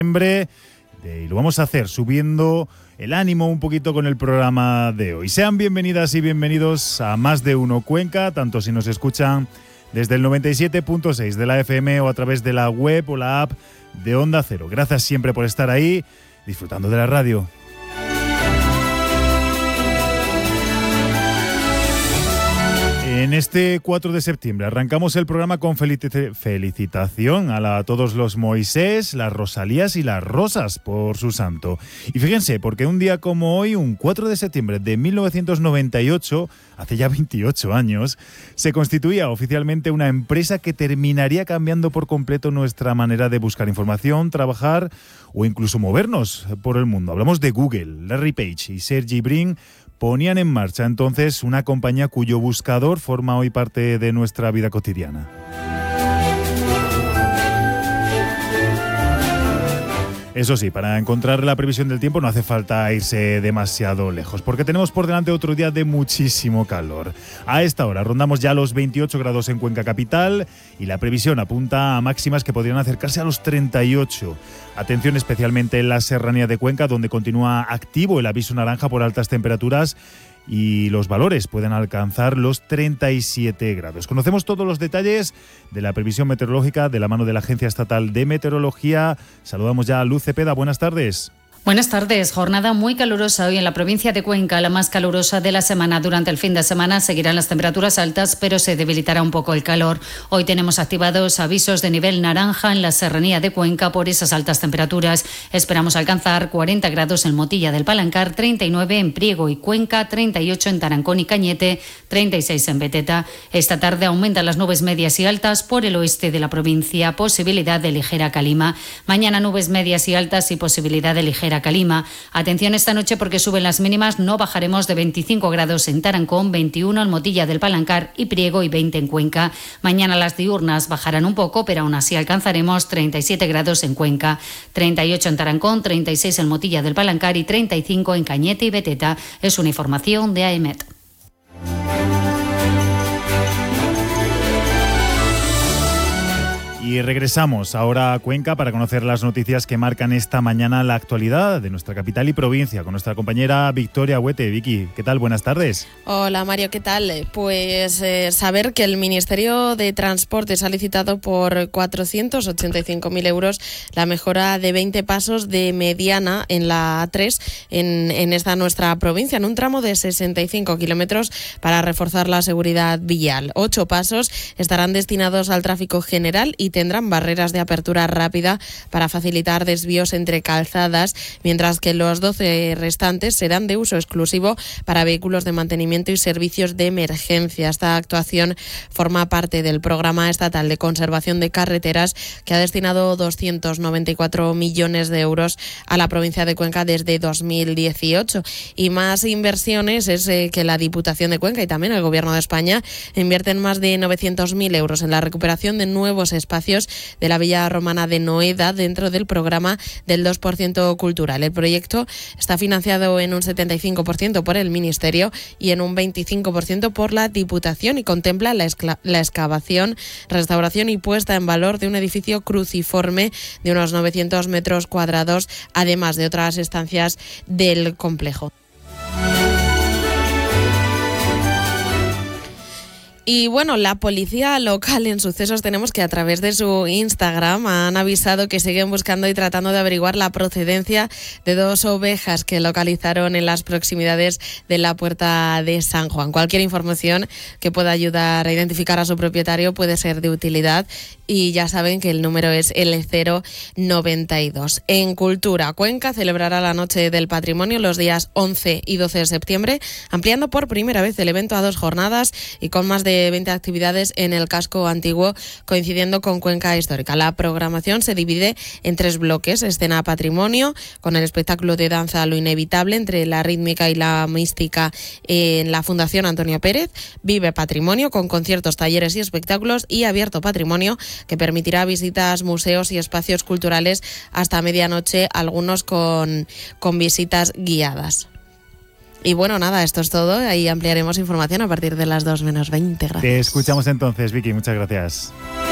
Y lo vamos a hacer subiendo el ánimo un poquito con el programa de hoy. Sean bienvenidas y bienvenidos a Más de Uno Cuenca, tanto si nos escuchan desde el 97.6 de la FM o a través de la web o la app de Onda Cero. Gracias siempre por estar ahí, disfrutando de la radio. En este 4 de septiembre arrancamos el programa con felicitación a todos los Moisés, las Rosalías y las Rosas por su santo. Y fíjense, porque un día como hoy, un 4 de septiembre de 1998, hace ya 28 años, se constituía oficialmente una empresa que terminaría cambiando por completo nuestra manera de buscar información, trabajar o incluso movernos por el mundo. Hablamos de Google. Larry Page y Sergey Brin ponían en marcha entonces una compañía cuyo buscador forma hoy parte de nuestra vida cotidiana. Eso sí, para encontrar la previsión del tiempo no hace falta irse demasiado lejos, porque tenemos por delante otro día de muchísimo calor. A esta hora rondamos ya los 28 grados en Cuenca capital y la previsión apunta a máximas que podrían acercarse a los 38. Atención especialmente en la serranía de Cuenca, donde continúa activo el aviso naranja por altas temperaturas y los valores pueden alcanzar los 37 grados. Conocemos todos los detalles de la previsión meteorológica de la mano de la Agencia Estatal de Meteorología. Saludamos ya a Luz Cepeda. Buenas tardes. Buenas tardes. Jornada muy calurosa hoy en la provincia de Cuenca, la más calurosa de la semana. Durante el fin de semana seguirán las temperaturas altas, pero se debilitará un poco el calor. Hoy tenemos activados avisos de nivel naranja en la serranía de Cuenca por esas altas temperaturas. Esperamos alcanzar 40 grados en Motilla del Palancar, 39 en Priego y Cuenca, 38 en Tarancón y Cañete, 36 en Beteta. Esta tarde aumentan las nubes medias y altas por el oeste de la provincia, posibilidad de ligera calima. Mañana nubes medias y altas y posibilidad de ligera calima. Atención esta noche porque suben las mínimas, no bajaremos de 25 grados en Tarancón, 21 en Motilla del Palancar y Priego y 20 en Cuenca. Mañana las diurnas bajarán un poco, pero aún así alcanzaremos 37 grados en Cuenca, 38 en Tarancón, 36 en Motilla del Palancar y 35 en Cañete y Beteta. Es una información de AEMET. Y regresamos ahora a Cuenca para conocer las noticias que marcan esta mañana la actualidad de nuestra capital y provincia con nuestra compañera Victoria Huete. Vicky, ¿qué tal? Buenas tardes. Hola Mario, ¿qué tal? Pues saber que el Ministerio de Transportes ha licitado por 485.000 euros la mejora de 20 pasos de mediana en la A3 en esta nuestra provincia, en un tramo de 65 kilómetros para reforzar la seguridad vial. 8 pasos estarán destinados al tráfico general y tendrán barreras de apertura rápida para facilitar desvíos entre calzadas, mientras que los 12 restantes serán de uso exclusivo para vehículos de mantenimiento y servicios de emergencia. Esta actuación forma parte del Programa Estatal de Conservación de Carreteras, que ha destinado 294 millones de euros a la provincia de Cuenca desde 2018. Y más inversiones es que la Diputación de Cuenca y también el Gobierno de España invierten más de 900.000 euros en la recuperación de nuevos espacios de la Villa Romana de Noeda dentro del programa del 2% cultural. El proyecto está financiado en un 75% por el Ministerio y en un 25% por la Diputación y contempla la excavación, restauración y puesta en valor de un edificio cruciforme de unos 900 metros cuadrados, además de otras estancias del complejo. Y bueno, la policía local en Sucesos Tenemos, que a través de su Instagram han avisado que siguen buscando y tratando de averiguar la procedencia de 2 ovejas que localizaron en las proximidades de la Puerta de San Juan. Cualquier información que pueda ayudar a identificar a su propietario puede ser de utilidad y ya saben que el número es el 092. En Cultura, Cuenca celebrará la Noche del Patrimonio los días 11 y 12 de septiembre, ampliando por primera vez el evento a 2 jornadas y con más de 20 actividades en el casco antiguo, coincidiendo con Cuenca Histórica. La programación se divide en 3 bloques: escena patrimonio, con el espectáculo de danza Lo Inevitable, entre la rítmica y la mística en la Fundación Antonio Pérez; Vive Patrimonio, con conciertos, talleres y espectáculos; y Abierto Patrimonio, que permitirá visitas, museos y espacios culturales hasta medianoche, algunos con visitas guiadas. Y bueno, nada, esto es todo. Ahí ampliaremos información a partir de las 2:20. Gracias. Te escuchamos entonces, Vicky. Muchas gracias.